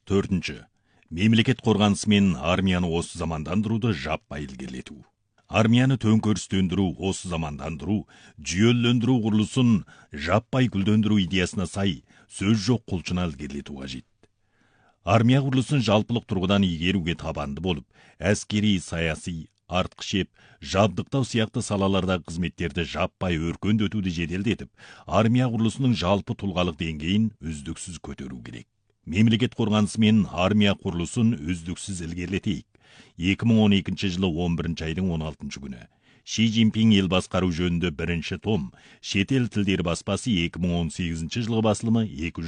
Төртінші. Мемлекет қорғанысы мен армияны осы замандандыруды жаппай ілгерілету. Армияны төңкерістендіру, осы замандандыру, жүйелендіру құрылысын жаппай гүлдендіру идеясына сай сөз жоқ құлшына ілгерілету қажет. Армия құрылысын жалпылық тұрғыдан игеруге табанды болып, әскери, саяси, артқышеп, жабдықтау сияқты салалардағы қызметтерді жаппай өркендетуді жеделдетіп, армия құрылысының жалпы тұлғалық деңгейін үздіксіз көтеру керек. Мемлекет қорғанысы мен армия құрылысын үздіксіз ілгерілетейік. 2012 жылы 11 айдың 16 күні. Ши Цзиньпин ел басқару жөнінде бірінші том, шетел тілдері баспасы 2018 жылғы басылымы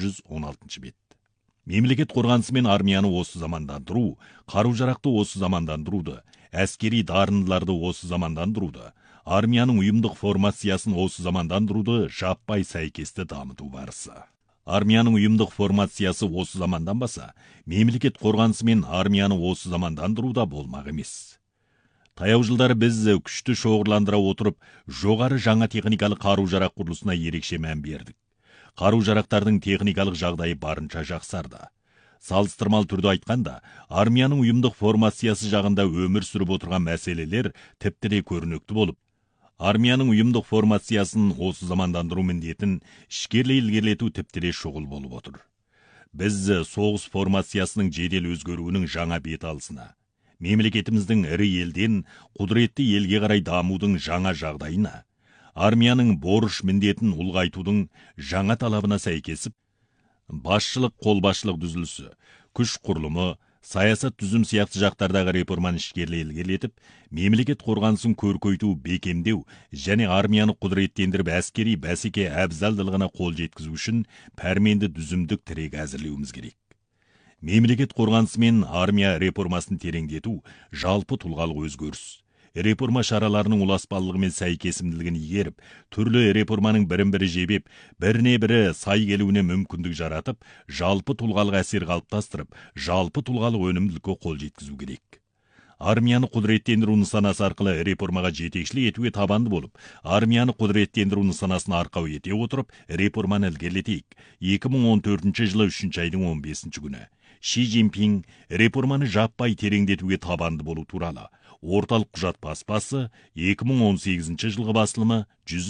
216 бет. Мемлекет қорғанысы мен армияны осы замандандыру, қару-жарақты осы замандандыруды, әскери дарындыларды осы замандандыруды, армияның ұйымдық формациясын осы замандандыруды жаппай сәйкесті дамыту барысы. Армияның ұйымдық формациясы осы заманданбаса, мемлекет қорғанысы мен армияны осы замандандыруда болмақ емес. Таяу жылдары біз күшті шоғырландыра отырып, жоғары жаңа техникалық қару-жарақ құрылысына ерекше мән бердік. Қару-жарақтардың техникалық жағдайы барынша жақсарды. Салыстырмал түрде айтқанда, армияның ұйымдық формациясы жағында өмір сүріп отырған мәселелер тіпті де көрнекті болып, армияның ұйымдық формациясын осы замандандыру міндетін ішкерлей ілгерілету тіпті де шұғыл болып отыр. Біз соғыс формациясының жедел өзгеруінің жаңа бет алысына, мемлекетіміздің ірі елден құдіретті елге қарай дамудың жаңа жағдайына, армияның борыш міндетін ұлғайтудың жаңа талабына сәйкесіп, басшылық қолбасшылық дүзілісі, күш құрылымы, саясат түзім сияқты жақтардағы реформаны ішкерлей ілгерілетіп, мемлекет қорғанысын көркейту, бекемдеу және армияны құдіреттендіріп әскери бәсеке әбзалдылығына қол жеткізу үшін пәрменді дүзімдік тірек әзірлеуіміз керек. Мемлекет қорғанысы мен армия реформасын тереңдету жалпы тұлғалық өзгеріс. Реформа шараларының ұласпалылығымен сәйкесімділігін игеріп, түрлі реформаның бірін-бірі жебеп, біріне-бірі сай келуіне мүмкіндік жаратып, жалпы тұлғалық әсер қалыптастырып, жалпы тұлғалық өнімділікке қол жеткізу керек. Армияны құдіреттендіру нысанасы арқылы реформаға жетекшілік етуге табанды болып, армияны құдіреттендіру нысанасын арқау ете отырып, реформаны ілгерілетейік. 2014 жылы 3 айдың 15 күні. Ши Цзиньпин реформаны жаппай тереңдетуге табанды болу туралы орталық құжат баспасы 2018 жылғы басылымы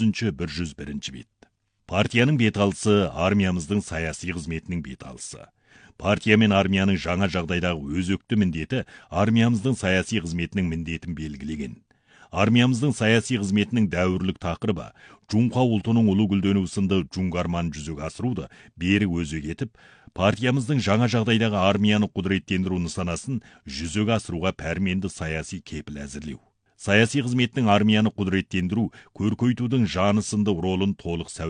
100-101 бет. Партияның беталысы армиямыздың саяси қызметінің беталысы. Партия мен армияның жаңа жағдайдағы өзекті міндеті армиямыздың саяси қызметінің міндетін белгілеген. Армиямыздың саяси қызметінің дәуірлік тақырыбы Джунха ұлтының ұлы гүлденуі сынды жунгарман жүзеге асыруды бері өзек етіп, партиямыздың жаңа жағдайдағы армияны құдіреттендіру нысанасын жүзеге асыруға пәрменді саяси кепіл әзірлеу. Саяси қызметінің армияны құдіреттендіру, көркейтудің жаны сынды ролын толық